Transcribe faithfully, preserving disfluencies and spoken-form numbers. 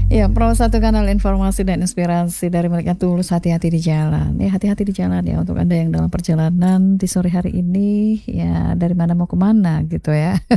Ya, Pro satu kanal informasi dan inspirasi dari Melika Tulus, hati-hati di jalan. Ya, hati-hati di jalan ya untuk Anda yang dalam perjalanan di sore hari ini, ya dari mana mau ke mana gitu ya.